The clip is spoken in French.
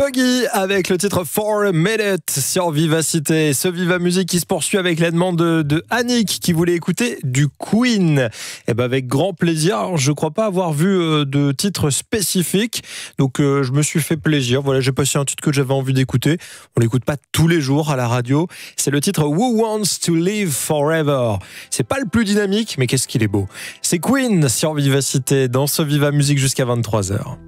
Foggy avec le titre For a Minute sur Vivacité. Ce Viva Musique qui se poursuit avec la demande de Annick qui voulait écouter du Queen. Et ben avec grand plaisir. Alors, je crois pas avoir vu de titre spécifique, donc je me suis fait plaisir. Voilà, j'ai passé un titre que j'avais envie d'écouter. On l'écoute pas tous les jours à la radio. C'est le titre Who Wants to Live Forever. C'est pas le plus dynamique, mais qu'est-ce qu'il est beau. C'est Queen sur Vivacité dans ce Viva Musique jusqu'à 23h.